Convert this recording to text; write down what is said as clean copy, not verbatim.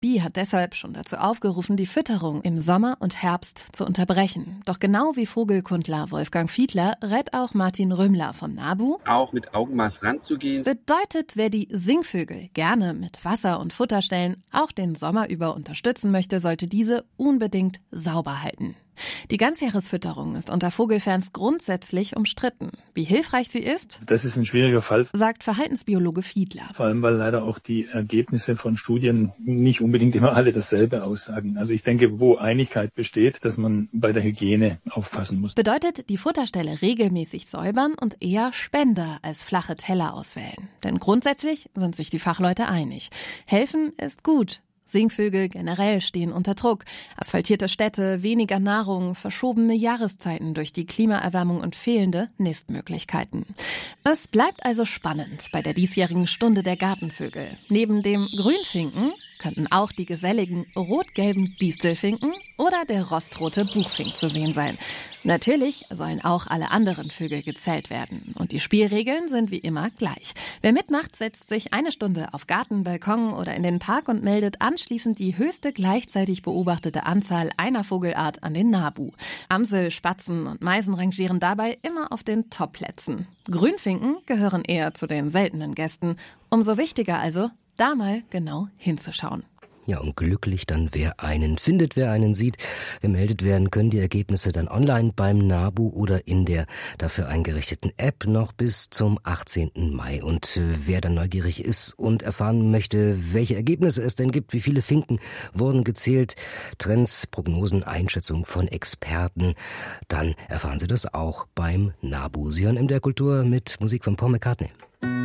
BI hat deshalb schon dazu aufgerufen, die Fütterung im Sommer und Herbst zu unterbrechen. Doch genau wie Vogelkundler Wolfgang Fiedler rät auch Martin Rümmler vom NABU, auch mit Augenmaß ranzugehen. Bedeutet, wer die Singvögel gerne mit Wasser und Futterstellen auch den Sommer über unterstützen möchte, sollte diese unbedingt sauber halten. Die Ganzjahresfütterung ist unter Vogelfans grundsätzlich umstritten. Wie hilfreich sie ist, das ist ein schwieriger Fall, sagt Verhaltensbiologe Fiedler. Vor allem, weil leider auch die Ergebnisse von Studien nicht unbedingt immer alle dasselbe aussagen. Also ich denke, wo Einigkeit besteht, dass man bei der Hygiene aufpassen muss. Bedeutet, die Futterstelle regelmäßig säubern und eher Spender als flache Teller auswählen. Denn grundsätzlich sind sich die Fachleute einig. Helfen ist gut. Singvögel generell stehen unter Druck. Asphaltierte Städte, weniger Nahrung, verschobene Jahreszeiten durch die Klimaerwärmung und fehlende Nistmöglichkeiten. Es bleibt also spannend bei der diesjährigen Stunde der Gartenvögel. Neben dem Grünfinken könnten auch die geselligen rot-gelben Distelfinken oder der rostrote Buchfink zu sehen sein. Natürlich sollen auch alle anderen Vögel gezählt werden. Und die Spielregeln sind wie immer gleich. Wer mitmacht, setzt sich eine Stunde auf Garten, Balkon oder in den Park und meldet anschließend die höchste gleichzeitig beobachtete Anzahl einer Vogelart an den NABU. Amsel, Spatzen und Meisen rangieren dabei immer auf den Top-Plätzen. Grünfinken gehören eher zu den seltenen Gästen. Umso wichtiger also, da mal genau hinzuschauen. Ja, und glücklich dann, wer einen findet, wer einen sieht. Gemeldet werden können die Ergebnisse dann online beim NABU oder in der dafür eingerichteten App noch bis zum 18. Mai. Und wer dann neugierig ist und erfahren möchte, welche Ergebnisse es denn gibt, wie viele Finken wurden gezählt, Trends, Prognosen, Einschätzungen von Experten, dann erfahren Sie das auch beim NABU. Sie hören MDR Kultur mit Musik von Paul McCartney.